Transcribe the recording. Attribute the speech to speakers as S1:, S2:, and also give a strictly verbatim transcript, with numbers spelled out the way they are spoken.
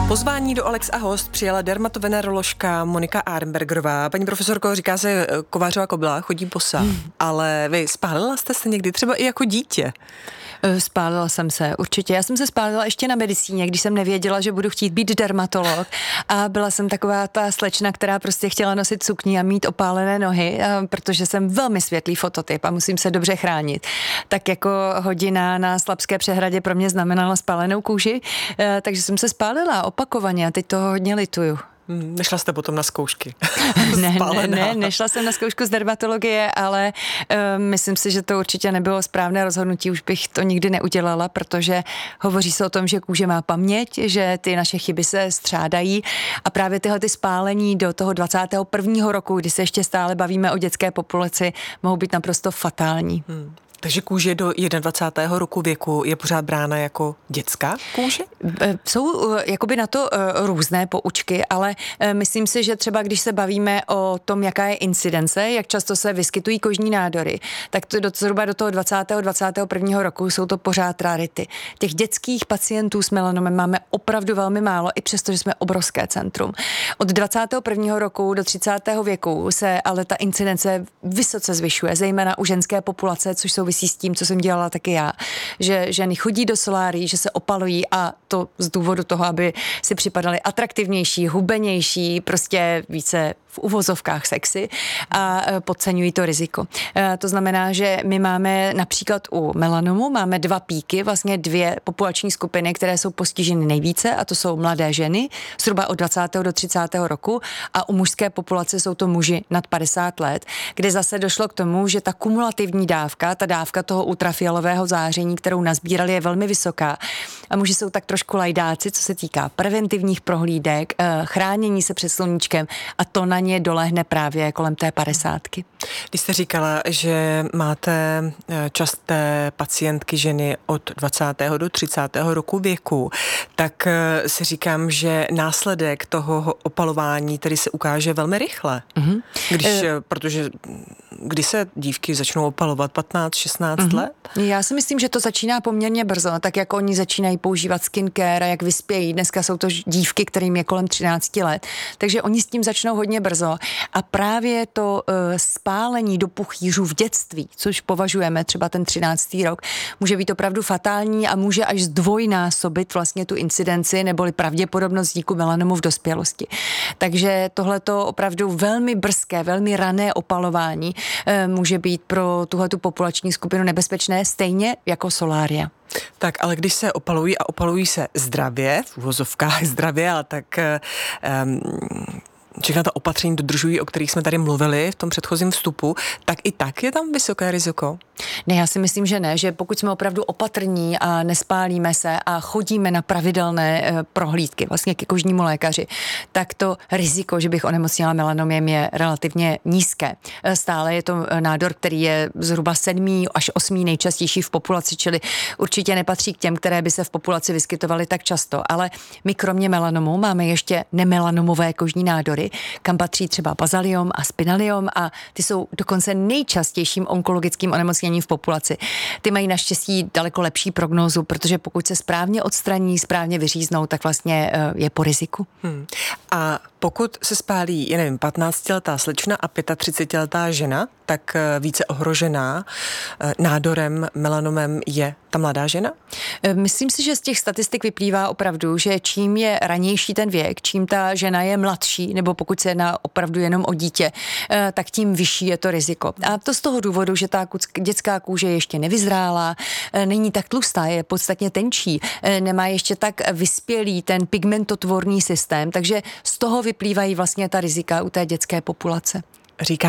S1: Pozvání do Alex a host přijela dermatoveneroložka Monika Arenbergerová. Paní profesorko, říká se kovářová kobyla, chodí bosa, hmm. ale vy spálila jste se někdy třeba i jako dítě?
S2: Spálila jsem se, určitě. Já jsem se spálila ještě na medicíně, když jsem nevěděla, že budu chtít být dermatolog, a byla jsem taková ta slečna, která prostě chtěla nosit sukni a mít opálené nohy, protože jsem velmi světlý fototyp a musím se dobře chránit. Tak jako hodina na Slabské přehradě pro mě znamenala spálenou kůži, takže jsem se spálila opakovaně a teď toho hodně lituju.
S1: Nešla jste potom na zkoušky?
S2: ne, ne, ne, nešla jsem na zkoušku z dermatologie, ale uh, myslím si, že to určitě nebylo správné rozhodnutí, už bych to nikdy neudělala, protože hovoří se o tom, že kůže má paměť, že ty naše chyby se střádají a právě tyhle ty spálení do toho dvacátého prvního roku, kdy se ještě stále bavíme o dětské populaci, mohou být naprosto fatální. Hmm.
S1: Takže kůže do dvacátého prvního roku věku je pořád brána jako dětská kůže?
S2: Jsou jakoby na to různé poučky, ale myslím si, že třeba když se bavíme o tom, jaká je incidence, jak často se vyskytují kožní nádory, tak to do, zhruba do toho dvacátého dvacátého prvního roku jsou to pořád rarity. Těch dětských pacientů s melanomem máme opravdu velmi málo, i přesto, že jsme obrovské centrum. Od dvacátého prvního roku do třicátého věku se ale ta incidence vysoce zvyšuje, zejména u ženské populace, což jsou s tím, co jsem dělala taky já, že ženy chodí do solárií, že se opalují a to z důvodu toho, aby si připadaly atraktivnější, hubenější, prostě více v uvozovkách sexy a podceňují to riziko. To znamená, že my máme například u melanomu máme dva píky, vlastně dvě populační skupiny, které jsou postiženy nejvíce, a to jsou mladé ženy, zhruba od dvacátého do třicátého roku, a u mužské populace jsou to muži nad padesát let, kde zase došlo k tomu, že ta kumulativní dávka, ta dávka toho ultrafialového záření, kterou nazbírali, je velmi vysoká. A muži jsou tak trošku lajdáci, co se týká preventivních prohlídek, chránění se před sluníčkem, a to na ně dolehne právě kolem té padesátky.
S1: Když jste říkala, že máte časté pacientky ženy od dvacátého do třicátého roku věku, tak si říkám, že následek toho opalování tedy se ukáže velmi rychle. Mm-hmm. Když, e... Protože kdy se dívky začnou opalovat, patnáct šestnáct mm-hmm. let?
S2: Já si myslím, že to začíná poměrně brzo, tak jako oni začínají používat skincare a jak vyspějí. Dneska jsou to dívky, kterým je kolem třináct let, takže oni s tím začnou hodně brzo. A právě to uh, spálení do puchýřů v dětství, což považujeme třeba ten třináctý rok, může být opravdu fatální a může až zdvojnásobit vlastně tu incidenci neboli pravděpodobnost vzniku melanomu v dospělosti. Takže tohleto opravdu velmi brzké, velmi rané opalování uh, může být pro tuhletu populační skupinu nebezpečné, stejně jako solária.
S1: Tak, ale když se opalují a opalují se zdravě, v uvozovkách zdravě, ale tak um, všechna ta opatření dodržují, o kterých jsme tady mluvili v tom předchozím vstupu, tak i tak je tam vysoké riziko?
S2: Ne, já si myslím, že ne, že pokud jsme opravdu opatrní a nespálíme se a chodíme na pravidelné e, prohlídky vlastně ke kožnímu lékaři, tak to riziko, že bych onemocněla melanomem, je relativně nízké. E, stále je to nádor, který je zhruba sedmý až osmý nejčastější v populaci, čili určitě nepatří k těm, které by se v populaci vyskytovaly tak často. Ale my kromě melanomu máme ještě nemelanomové kožní nádory, kam patří třeba bazaliom a spinaliom, a ty jsou dokonce nejčastějším onkologickým onemocněním v populaci. Ty mají naštěstí daleko lepší prognózu, protože pokud se správně odstraní, správně vyříznou, tak vlastně je po riziku. Hmm.
S1: A pokud se spálí, já nevím, patnáctiletá slečna a třicetiletá žena, tak více ohrožená nádorem, melanomem je ta mladá žena?
S2: Myslím si, že z těch statistik vyplývá opravdu, že čím je ranější ten věk, čím ta žena je mladší, nebo pokud se jedná opravdu jenom o dítě, tak tím vyšší je to riziko. A to z toho důvodu, že ta dětská kůže je ještě nevyzrálá, není tak tlustá, je podstatně tenčí, nemá ještě tak vyspělý ten pigmentotvorný systém, takže z toho vyplývají vlastně ta rizika u té dětské populace.
S1: Říká